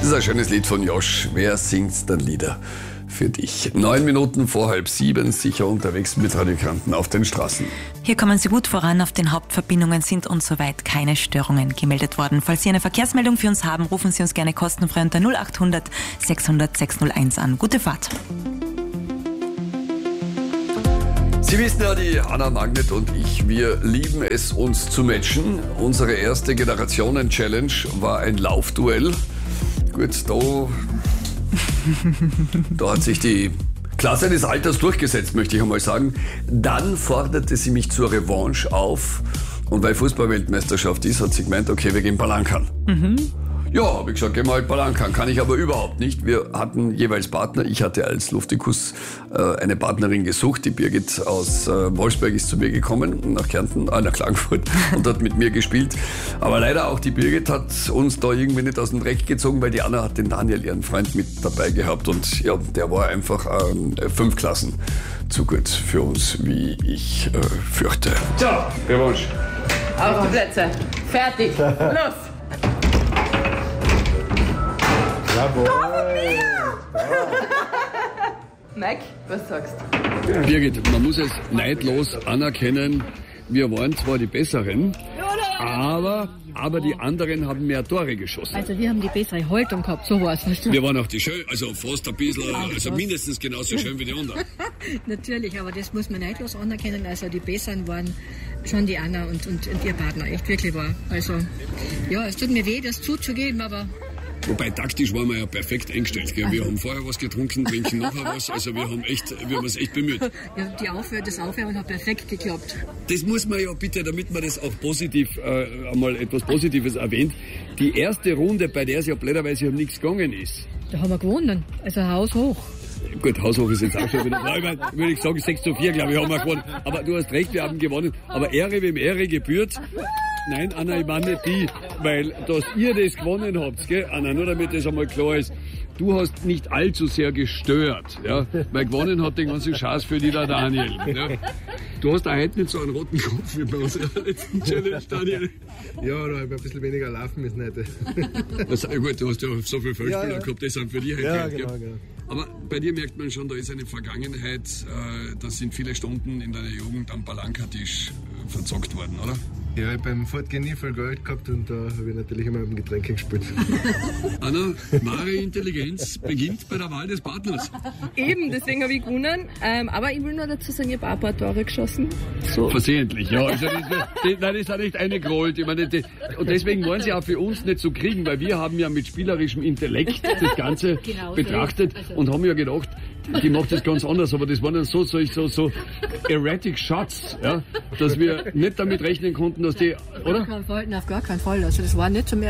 Das ist ein schönes Lied von Josh. Wer singt dann Lieder für dich? 9 Minuten vor 6:30, sicher unterwegs mit Radiokranten auf den Straßen. Hier kommen Sie gut voran. Auf den Hauptverbindungen sind und soweit keine Störungen gemeldet worden. Falls Sie eine Verkehrsmeldung für uns haben, rufen Sie uns gerne kostenfrei unter 0800 600 601 an. Gute Fahrt. Sie wissen ja, die Anna Magnet und ich, wir lieben es, uns zu matchen. Unsere erste Generationen-Challenge war ein Laufduell. Gut, da hat sich die Klasse des Alters durchgesetzt, möchte ich einmal sagen. Dann forderte sie mich zur Revanche auf. Und weil Fußball-Weltmeisterschaft ist, hat sie gemeint, okay, wir gehen Palankern. Ja, habe ich gesagt, gehen wir halt Palankern. Kann ich aber überhaupt nicht. Wir hatten jeweils Partner. Ich hatte als Luftikus eine Partnerin gesucht. Die Birgit aus Wolfsberg ist zu mir gekommen, nach Klagenfurt, und hat mit mir gespielt. Aber leider auch die Birgit hat uns da irgendwie nicht aus dem Dreck gezogen, weil die Anna hat den Daniel, ihren Freund, mit dabei gehabt. Und ja, der war einfach 5 Klassen zu gut für uns, wie ich fürchte. So, Revanche. Auf die Plätze. Fertig. Los. Jawohl. Mike, was sagst du? Birgit, man muss es neidlos anerkennen, wir waren zwar die Besseren, aber die anderen haben mehr Tore geschossen. Also wir haben die bessere Haltung gehabt, so war es. Wir waren auch die schön, also fast ein bisschen, also mindestens genauso schön wie die anderen. Natürlich, aber das muss man neidlos anerkennen. Also die Besseren waren schon die Anna und ihr Partner, echt wirklich wahr. Also ja, es tut mir weh, das zuzugeben, aber... Wobei taktisch waren wir ja perfekt eingestellt. Gell? Wir haben vorher was getrunken, trinken nachher was. Also wir haben uns echt bemüht. Ja, das Aufwärmen hat perfekt geklappt. Das muss man ja bitte, damit man das auch positiv, einmal etwas Positives erwähnt. Die erste Runde, bei der es ja blöderweise um nichts gegangen ist. Da haben wir gewonnen, also haushoch. Gut, haushoch ist jetzt auch schon wieder, würde ich sagen 6:4, glaube ich, haben wir gewonnen. Aber du hast recht, wir haben gewonnen. Aber Ehre wem Ehre gebührt. Nein, Anna, ich meine nicht die, weil dass ihr das gewonnen habt, gell, Anna, nur damit das einmal klar ist. Du hast nicht allzu sehr gestört, ja, weil gewonnen hat den ganzen Schatz für dich der Daniel. Ja. Du hast auch heute nicht so einen roten Kopf wie bei unserer letzten Challenge, Daniel. Ja, da habe ich ein bisschen weniger laufen müssen heute. Also, gut, du hast ja so viele Feldspieler gehabt, das sind für dich heute. Ja, genau. Aber bei dir merkt man schon, da ist eine Vergangenheit, da sind viele Stunden in deiner Jugend am Palankertisch verzockt worden, oder? Ja, ich habe beim Fortgehen nie viel Geld gehabt und da habe ich natürlich immer mit dem Getränke gespielt. Anna, wahre Intelligenz beginnt bei der Wahl des Partners. Eben, deswegen habe ich gewonnen. Aber ich will nur dazu sagen, ich habe auch ein paar Tore geschossen. So. Versehentlich, ja. Also das ist ja nicht eine Gold. Ich meine, und deswegen waren sie auch für uns nicht zu kriegen, weil wir haben ja mit spielerischem Intellekt das Ganze betrachtet und haben ja gedacht, die macht das ganz anders, aber das waren dann so erratic Shots, ja, dass wir nicht damit rechnen konnten, dass die, oder? Auf gar keinen Fall. Also das war nicht zum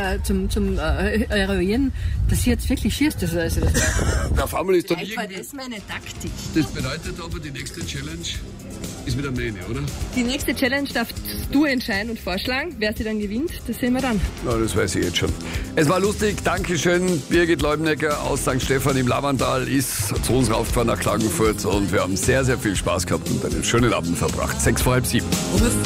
Eruieren, dass sie jetzt wirklich schießt. Also Auf einmal ist dann das ist meine Taktik. Das bedeutet aber, die nächste Challenge ist wieder meine, oder? Die nächste Challenge darfst du entscheiden und vorschlagen. Wer sie dann gewinnt, das sehen wir dann. Ja, das weiß ich jetzt schon. Es war lustig. Dankeschön. Birgit Leubnecker aus St. Stephan im Lavandal ist zu uns raufgefahren nach Klagenfurt und wir haben sehr, sehr viel Spaß gehabt und einen schönen Abend verbracht. 6:30.